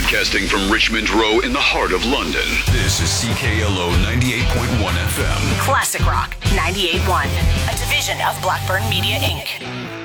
Broadcasting from Richmond Row in the heart of London. This is CKLO 98.1 FM. Classic Rock 98.1, a division of Blackburn Media Inc.